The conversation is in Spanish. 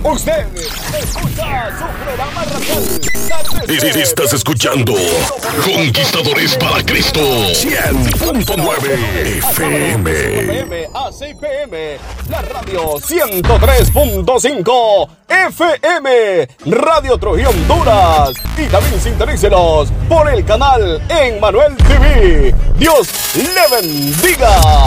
Usted escucha su programa radial. Estás escuchando Conquistadores para Cristo 100.9 FM. A 6 PM, la radio 103.5 FM, Radio Trujillo Honduras. Y también sintonícelos por el canal Emmanuel TV. Dios le bendiga.